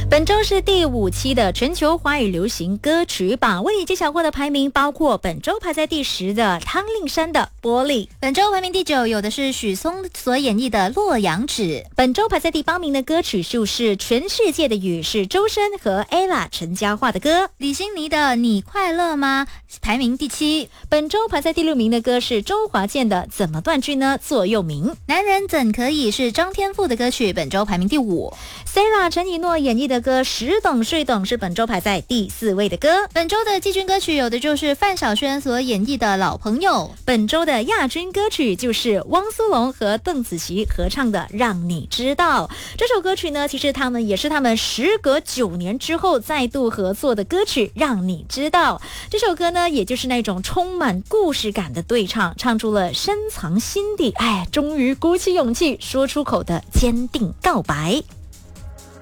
本周是第5期的全球华语流行歌曲榜，为你揭晓过的排名包括本周排在第10的汤令山的《玻璃》， 本周排名第9有的是许嵩所演绎的《洛阳纸》， 本周排在第8名的歌曲数是《全世界的雨》，是周深和 ella 陈嘉桦的歌。 李心妮的《你快乐吗》排名第7， 本周排在第6名的歌是周华健的《怎么断句呢座右铭》。 男人怎可以是张天赋的歌曲，本周排名第5。 Sarah 陈以诺演绎的歌《时懂睡懂》是本周排在第4位的歌。 本周的季军歌曲有的就是范晓萱所演绎的《老朋友》， 本周的亚军歌曲就是汪苏泷和邓紫棋合唱的《让你知道》。这首歌曲呢，其实也是他们时隔9年之后再度合作的歌曲《让你知道》。这首歌呢，也就是那种充满故事感的对唱，唱出了深藏心底，终于鼓起勇气说出口的坚定告白。